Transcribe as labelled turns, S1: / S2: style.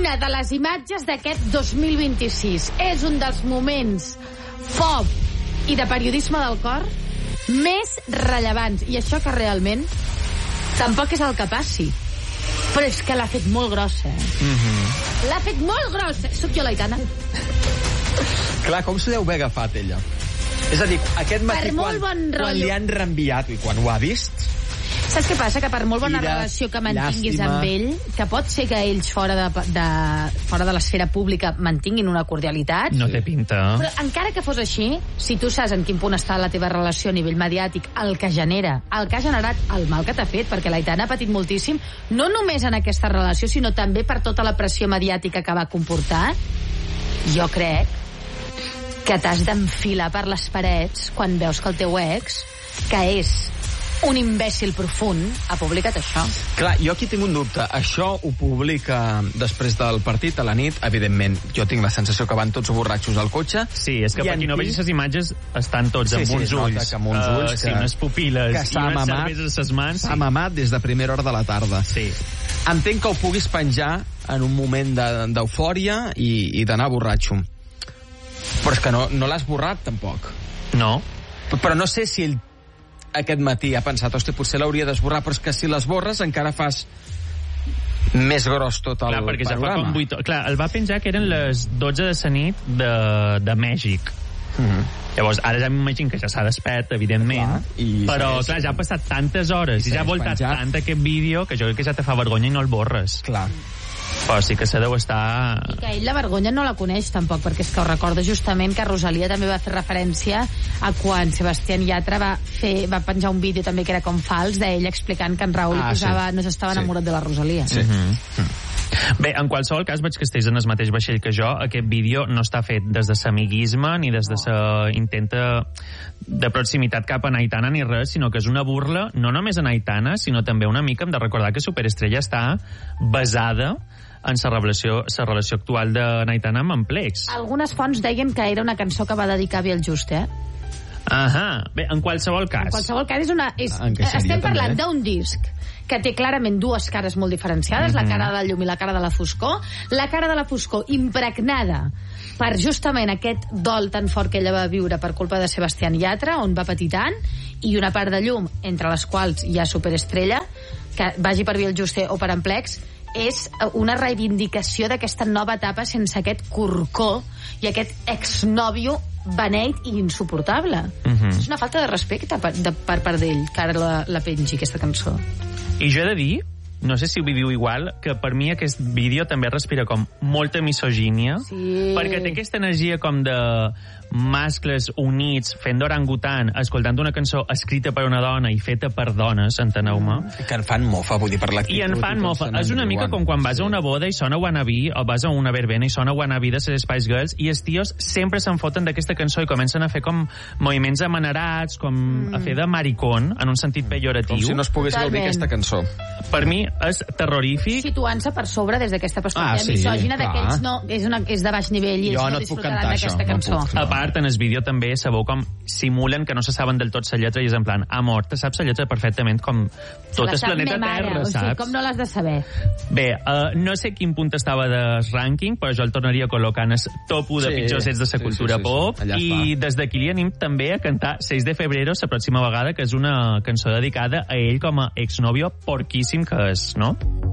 S1: una de les imatges d'aquest 2026. És un dels moments pop i de periodisme del cor més rellevants. I això que realment tampoc és el que passi. Però és que l'ha fet molt grossa. L'ha fet molt grossa. Soc jo, l'Aitana.
S2: Clar, com se deu haver agafat, ella? És a dir, aquest matí, quan li han reenviat i quan ho ha vist...
S1: Saps què passa? Que per molt bona relació que mantinguis amb ell, que pot ser que ells fora de l'esfera pública mantinguin una cordialitat...
S3: No té pinta.
S1: Però encara que fos així, si tu saps en quin punt està la teva relació a nivell mediàtic, el que genera, el que ha generat el mal que t'ha fet, perquè l'Aitana ha patit moltíssim, no només en aquesta relació, sinó també per tota la pressió mediàtica que va comportar, jo crec que t'has d'enfilar per les parets quan veus que el teu ex, que és un imbècil profund, ha publicat això.
S2: Clar, jo aquí tinc un dubte. Això ho publica després del partit, a la nit. Evidentment, jo tinc la sensació que van tots borratxos al cotxe.
S3: Sí, és que per qui no vegi les imatges estan tots amb uns ulls.
S2: Amb uns ulls
S3: sí, unes pupil·les i unes cerveses a les mans.
S2: S'ha mamat des de primera hora de la tarda.
S3: Sí.
S2: Entenc que ho puguis penjar en un moment d'eufòria i d'anar borratxo. Però és que no l'has borrat, tampoc.
S3: No.
S2: Però no sé si ell aquest matí ha pensat, hosti, potser l'hauria d'esborrar, però és que si l'esborres encara fas més gros tot el
S3: perquè
S2: panorama.
S3: ja fa com 8... Clar, el va penjar que eren les 12 de la nit de Mèxic. Llavors, ara ja m'imagino que ja s'ha despert, evidentment, però clar, ja ha passat tantes hores i ja ha voltat tant aquest vídeo que jo crec que ja te fa vergonya i no el borres.
S2: Clar.
S3: Però sí que se deu estar...
S1: I que ell la vergonya no la coneix tampoc, perquè és que ho recorda justament que Rosalia també va fer referència a quan Sebastián Yatra va penjar un vídeo també que era com fals d'ell explicant que en Raül no s'estava enamorat de la Rosalia.
S2: Sí.
S3: Bé, en qualsevol cas, veig que estàs en el mateix vaixell que jo. Aquest vídeo no està fet des de l'amiguisme ni des de la intenta de proximitat cap a Aitana ni res, sinó que és una burla no només a Aitana, sinó també una mica hem de recordar que Superestrella està basada en la relació actual de Aitana amb en Plex.
S1: Algunes fonts deien que era una cançó que va dedicar a Biel Juste,
S3: Bé, en qualsevol cas.
S1: En qualsevol cas estem parlant d'un disc que té clarament dues cares molt diferenciades, la cara de la llum i la cara de la foscor. La cara de la foscor impregnada per justament aquest dol tan fort que ella va viure per culpa de Sebastián Yatra, on va patir tant, i una part de llum, entre les quals hi ha Superestrella, que vagi per Biel Juste o per Amplex, és una reivindicació d'aquesta nova etapa sense aquest corcó i aquest exnòvio beneit i insuportable. És una falta de respecte per part d'ell, que ara la pengi, aquesta cançó.
S3: I jo he de dir, no sé si ho viviu igual, que per mi aquest vídeo també respira com molta misogínia, perquè té aquesta energia com de mascles units fent d'orangutan, escoltant una cançó escrita per una dona i feta per dones, enteneu-me.
S2: Que en fan mofa, vull dir, per l'actitud.
S3: I en fan mofa. És una mica com quan vas a una boda i sona Wannabe, o vas a una verbena i sona Wannabe de les Spice Girls, i els tios sempre se'n foten d'aquesta cançó i comencen a fer com moviments amanerats, com a fer de maricón, en un sentit pejoratiu.
S2: Com si no es pogués gaudir aquesta cançó.
S3: Per mi és terrorífic.
S1: Situant-se per sobre des d'aquesta perspectiva misògina d'aquells no, és de baix nivell i ells no disfrutaran d'aquesta cançó.
S3: A part, en el vídeo també se veu com simulen que no se saben del tot la lletra i és en plan, amor, te saps la lletra perfectament com tot el planeta Terra, saps?
S1: O sigui, com no l'has de saber?
S3: Bé, no sé quin punt estava del rànquing, però jo el tornaria a col·locar en el top 1 de pitjors sets de la cultura pop, i des d'aquí li anim també a cantar 6 de febrero la pròxima vegada, que és una cançó dedicada a ell com a exnovio porquíssim que és, no?